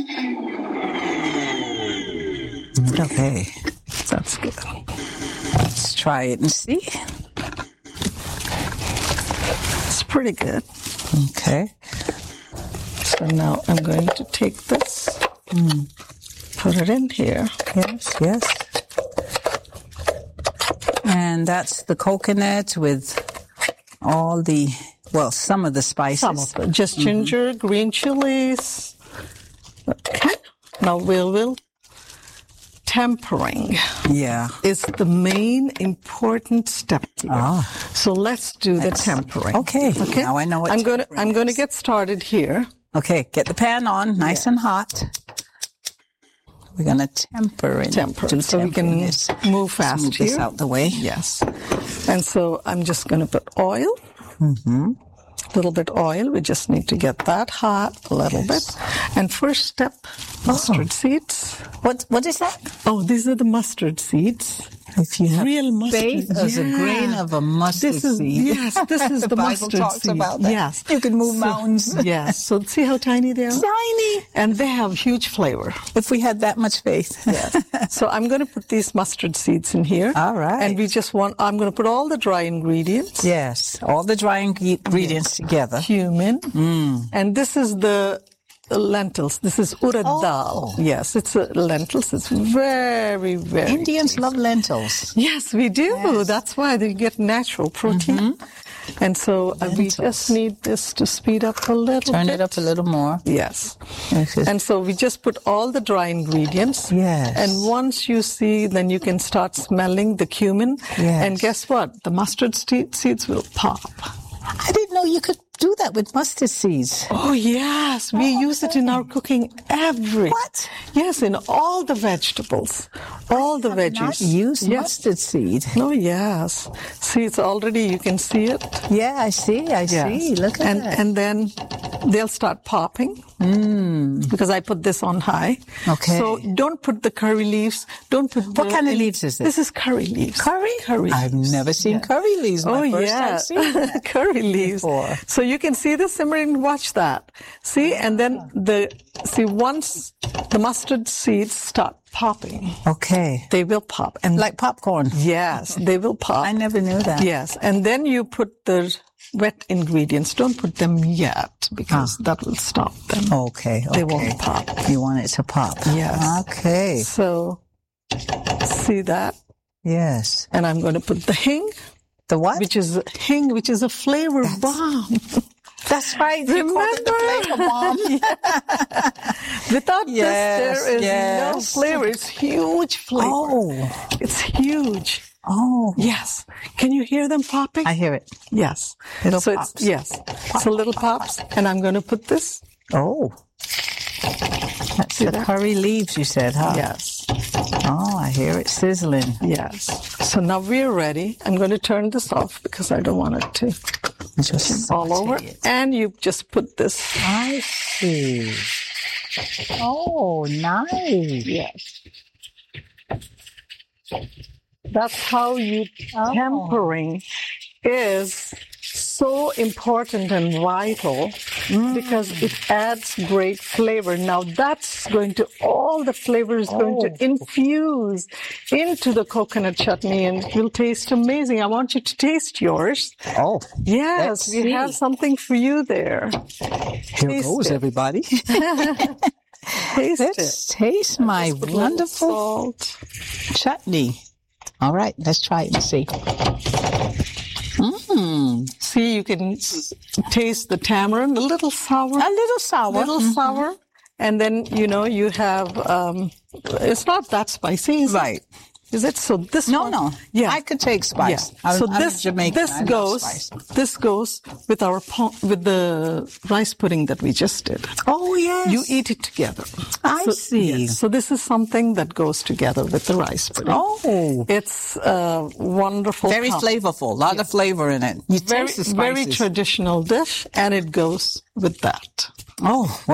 Okay. That's good. Let's try it and see. It's pretty good. Okay. So now I'm going to take this, put it in here. Yes, yes. And that's the coconut with all the, well, some of the spices. Some of it. Just ginger, green chilies. Okay. Now we'll tempering. Yeah. Is the main important step here. So let's do the tempering. Okay. Now I know what I'm going to get started here. Okay, get the pan on, nice and hot. We're going to temper it. So we can move fast move here. this out the way. Yes. And so I'm just going to put oil. A little bit oil. We just need to get that hot a little bit. And first step, mustard seeds. What is that? Oh, these are the mustard seeds. If you have real mustard, faith as a grain of a mustard seed. Yes, this is the, Bible mustard talks seed. about that. Yes, you can move mountains. Yes. So see how tiny they are. Tiny, and they have huge flavor. If we had that much faith. Yes. So I'm going to put these mustard seeds in here. All right. And I'm going to put all the dry ingredients. Yes, all the dry ingredients together. Cumin. And this is the lentils. This is urad dal. Yes, it's lentils. It's very, very Indians tasty. love lentils. Yes, we do. Yes. That's why they get natural protein. And so we just need this to speed up a little Turn bit. it up a little more. Yes. And so we just put all the dry ingredients. Yes. And once you see, then you can start smelling the cumin. Yes. And guess what? The mustard seeds will pop. I didn't know you could do that with mustard seeds. Oh, yes. We use it in our cooking What? Yes, in all the vegetables. All the veggies. Not use mustard seed. Oh, yes. See, it's already, you can see it. Yeah, I see. Look at that. And then they'll start popping. Because I put this on high. Okay. So don't put the curry leaves. Don't put What kind of leaves is this? This is curry leaves. Curry? Curry. I've never seen curry leaves. My first time seeing that. Curry leaves. Before. So you can see the simmering. Watch that. See, and then once the mustard seeds start popping, Okay. they will pop. And Like popcorn. yes, they will pop. I never knew that. Yes, and then you put the wet ingredients. Don't put them yet because that will stop them. Okay. They won't pop. You want it to pop. Yes. Okay. So, see that? Yes. And I'm going to put the hing, The what? which is a flavor bomb. That's right. You call it the flavor bomb. Without Yes, this, there is yes. no flavor. It's huge flavor. Oh. It's huge. Oh. Yes. Can you hear them popping? I hear it. Yes. Little so pops. Yes. So little pops. And I'm going to put this. Oh. That's the curry leaves, you said, huh? Yes. Oh, I hear it sizzling. Yes. So now we're ready. I'm going to turn this off because I don't want it to Just all over. saute it. And you just put this. I see. Oh, nice. Yes. That's how you tempering is so important and vital because it adds great flavor. Now that's all the flavor is going to infuse into the coconut chutney and it will taste amazing. I want you to taste yours. Oh. Yes, Let's we see. have something for you there. Here Taste goes, it. everybody. Taste Let's taste my Put a little wonderful salt. chutney. All right, let's try it and see. See, you can taste the tamarind, a little sour. A little sour. Little sour. And then, you have, it's not that spicy, is Right. it? Is it? So this No, one. no. Yeah. I could take spice. Yeah. So I'm Jamaican. this I love goes, spice. this goes with with the rice pudding that we just did. Oh, yes. You eat it together. I see. Yes. So this is something that goes together with the rice pudding. Oh. It's a wonderful. Very flavorful. A lot of flavor in it. You Very, taste the very spices. traditional dish, and it goes with that. Oh,